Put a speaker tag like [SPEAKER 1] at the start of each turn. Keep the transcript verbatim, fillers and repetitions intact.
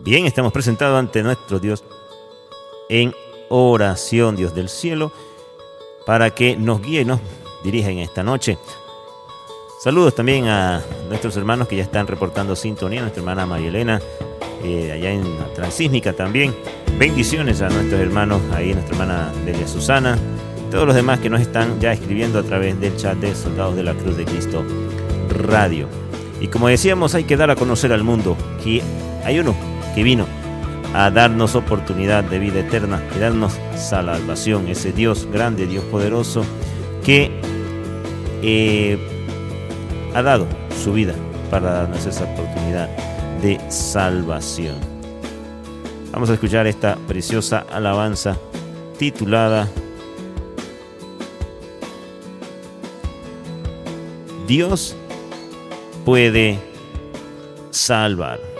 [SPEAKER 1] Bien, estamos presentados ante nuestro Dios en oración, Dios del cielo, para que nos guíe y nos dirija en esta noche. Saludos también a nuestros hermanos que ya están reportando sintonía, nuestra hermana María Elena, eh, allá en la Transísmica también. Bendiciones a nuestros hermanos ahí, nuestra hermana Delia Susana, todos los demás que nos están ya escribiendo a través del chat de Soldados de la Cruz de Cristo Radio. Y como decíamos, hay que dar a conocer al mundo que hay uno que vino a darnos oportunidad de vida eterna y darnos salvación, ese Dios grande, Dios poderoso, que eh, ha dado su vida para darnos esa oportunidad de salvación. Vamos a escuchar esta preciosa alabanza titulada Dios puede salvar.